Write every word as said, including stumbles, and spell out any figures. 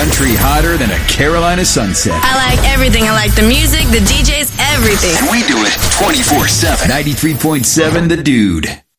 Country hotter than a Carolina sunset. I like everything. I like the music, the D Js, everything. And we do it twenty-four seven. ninety-three point seven The Dude.